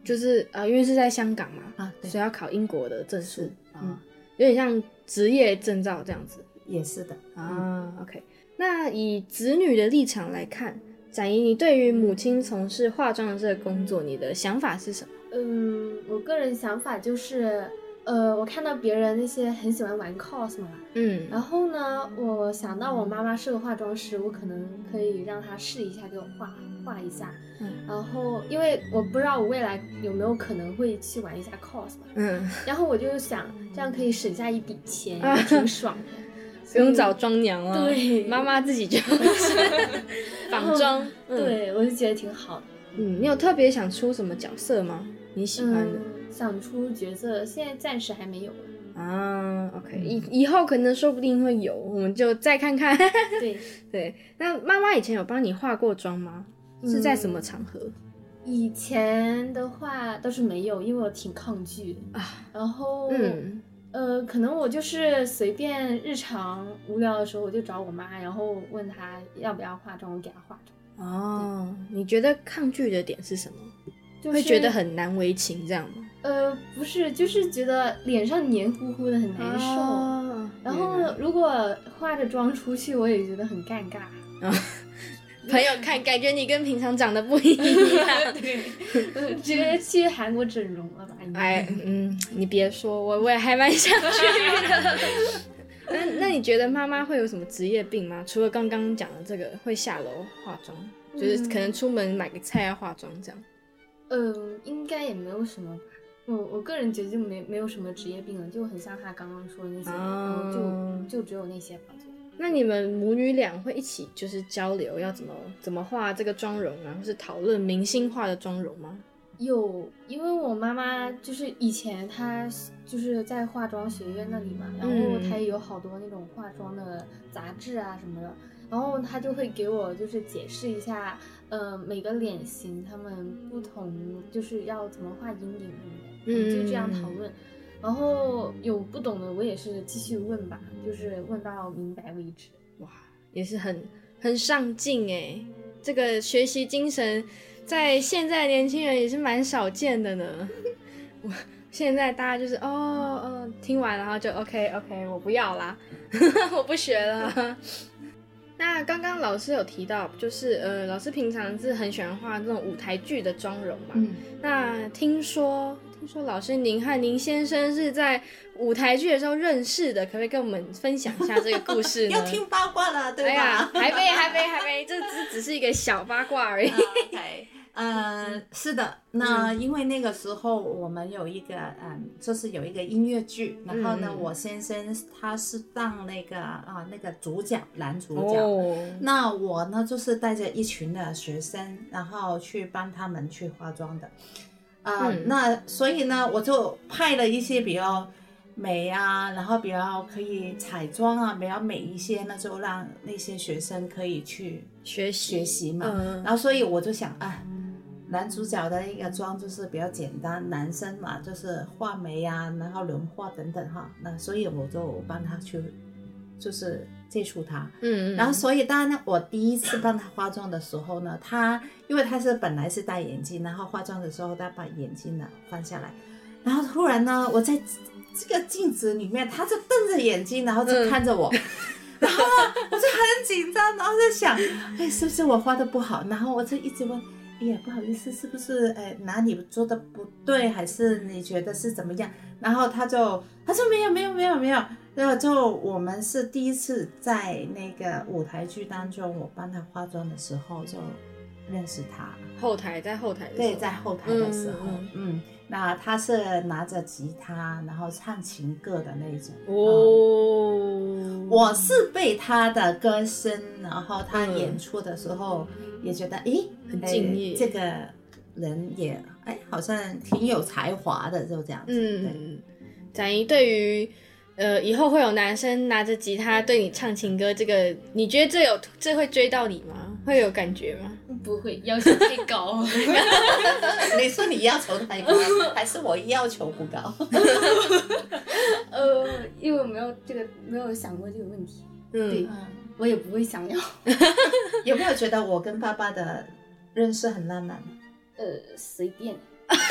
就是因为是在香港嘛，所以要考英国的证书，有点像职业证照这样子。 也是的 OK。那以子女的立场来看，展仪，你对于母亲从事化妆的这个工作，你的想法是什么？ 我个人想法就是，我看到别人那些很喜欢玩 cos 嘛，然后呢，我想到我妈妈是个化妆师，我可能可以让她试一下给我画一下，然后因为我不知道我未来有没有可能会去玩一下 cos 嘛，然后我就想这样可以省下一笔钱，也挺爽的。 不用找妆娘了， 对， 妈妈自己就是仿妆， 对，我就觉得挺好的。 你有特别想出什么角色吗？你喜欢的？ 想出角色，现在暂时还没有 OK，以后可能说不定会有，我们就再看看。对，那妈妈以前有帮你化过妆吗？是在什么场合？ 以前的话倒是没有，因为我挺抗拒的然后可能我就是随便日常无聊的时候，我就找我妈，然后问她要不要化妆，我给她化妆。 你觉得抗拒的点是什么？ 就是会觉得很难为情这样吗？ 不是，就是觉得脸上黏糊糊的很难受。然后如果化着妆出去，我也觉得很尴尬。 朋友看，感觉你跟平常长得不一样。 对，直接去韩国整容了吧？ 你别说，我也还蛮想去的。那你觉得妈妈会有什么职业病吗？除了刚刚讲的这个会下楼化妆，就是可能出门买个菜要化妆这样。 应该也没有什么吧。我个人觉得就没有什么职业病了，就很像他刚刚说的那些，就只有那些吧。 那你们母女俩会一起就是交流要怎么画这个妆容啊，或是讨论明星画的妆容吗？ 有，因为我妈妈就是以前她就是在化妆学院那里嘛，然后她也有好多那种化妆的杂志啊什么的，然后她就会给我就是解释一下，每个脸型他们不同就是要怎么画阴影就这样讨论。然后有不懂的我也是继续问吧，就是问到明白为止。 哇，也是很上进耶，这个学习精神在现在年轻人也是蛮少见的呢。现在大家就是听完然后就 OK 我不要啦我不学了。那刚刚老师有提到就是老师平常是很喜欢画这种舞台剧的妆容嘛，那听说老师您和您先生是在舞台剧的时候认识的，可不可以跟我们分享一下这个故事呢？ 要听八卦了，对吧？ 还没，这只是一个小八卦而已。 是的，那因为那个时候我们有一个就是有一个音乐剧，然后呢，我先生他是当那个主角，男主角，那我呢就是带着一群的学生，然后去帮他们去化妆的。那所以呢，我就派了一些比较美啊，然后比较可以彩妆啊，比较美一些，那就让那些学生可以去学习嘛。然后所以我就想男主角的一个妆就是比较简单，男生嘛就是画眉啊，然后轮廓等等哈。那所以我就帮他去就是接触他，然后所以当然呢，我第一次帮他化妆的时候呢，因为他本来是戴眼镜，然后化妆的时候他把眼镜呢放下来，然后突然呢，我在这个镜子里面，他就瞪着眼睛，然后就看着我，然后呢，我就很紧张，然后在想，是不是我画的不好？然后我就一直问，不好意思，是不是哪里做的不对，还是你觉得是怎么样？然后他说没有。然后就我们是第一次在那个舞台剧当中，我帮他化妆的时候就认识他。 在后台的时候。 对，在后台的时候，那他是拿着吉他，然后唱情歌的那种。我是被他的歌声，然后他演出的时候也觉得， 很敬业， 这个人也好像挺有才华的，就这样子。 展仪对于以后会有男生拿着吉他对你唱情歌，这个你觉得这会追到你吗？会有感觉吗？ 不会，要求太高。 你说你要求太高，还是我要求不高？ 因为我没有想过这个问题。对，我也不会想要。 有没有觉得我跟爸爸的认识很浪漫？ 随便。